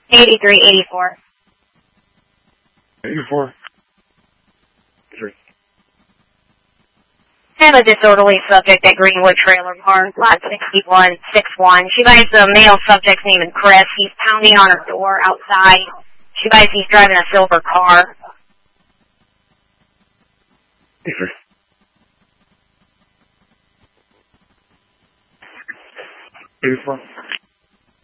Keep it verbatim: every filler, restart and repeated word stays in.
eighty-three eighty-four. eighty-four. Three. I have a disorderly subject at Greenwood Trailer Park, lot sixty-one sixty-one. She buys the male subject's name is Chris. He's pounding on her door outside. She buys he's driving a silver car. eighty-three. eighty-four.